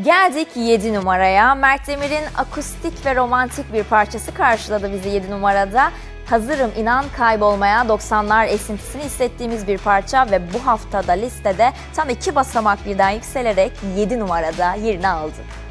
Geldik 7 numaraya. Mert Demir'in akustik ve romantik bir parçası karşıladı bizi 7 numarada. Hazırım inan kaybolmaya 90'lar esintisini hissettiğimiz bir parça ve bu haftada listede tam 2 basamak birden yükselerek 7 numarada yerini aldı.